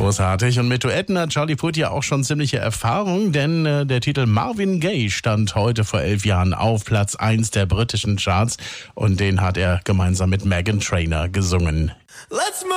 Großartig. Und mit Duetten hat Charlie Puth ja auch schon ziemliche Erfahrung, denn der Titel Marvin Gaye stand heute vor 11 Jahren auf Platz 1 der britischen Charts und den hat er gemeinsam mit Meghan Trainor gesungen. Let's move!